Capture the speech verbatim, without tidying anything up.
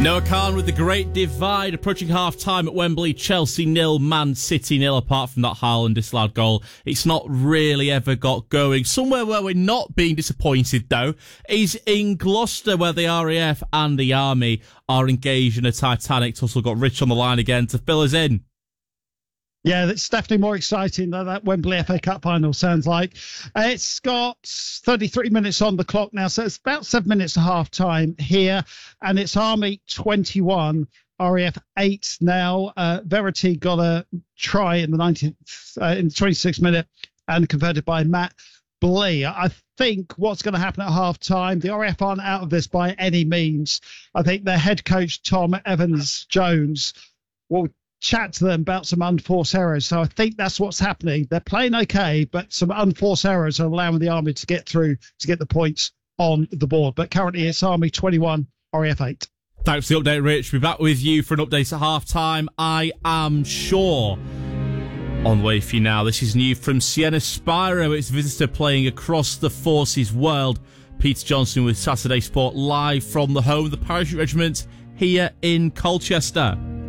Noah Khan with the Great Divide approaching half-time at Wembley. Chelsea nil, Man City nil. Apart from that Haaland disallowed goal, it's not really ever got going. Somewhere where we're not being disappointed, though, is in Gloucester, where the R A F and the Army are engaged in a titanic tussle. Got Rich on the line again to fill us in. Yeah, it's definitely more exciting than that Wembley F A Cup final sounds like. Uh, it's got thirty-three minutes on the clock now, so it's about seven minutes to half time here. And it's Army twenty-one, R A F eight now. Uh, Verity got a try in the nineteenth, uh, in the twenty-sixth minute and converted by Matt Blee. I think what's going to happen at half time, the R A F aren't out of this by any means. I think their head coach, Tom Evans-Jones, will chat to them about some unforced errors. So I think that's what's happening. They're playing okay, but some unforced errors are allowing the Army to get through to get the points on the board. But currently it's Army twenty-one, R A F eight. Thanks for the update, Rich. We'll be back with you for an update at half-time, I am sure. On the way for you now, this is new from Sienna Spiro. It's visitor playing across the forces world. Peter Johnson with Saturday Sport live from the home of the Parachute Regiment here in Colchester.